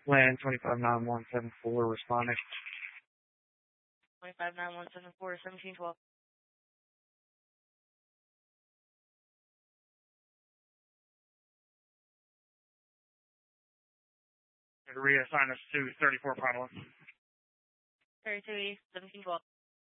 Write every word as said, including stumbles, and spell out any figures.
Land twenty-five nine one seven four responding. twenty-five nine one seven four, seventeen twelve. Reassign us to thirty-four Pablo. thirty-two E, seventeen twelve.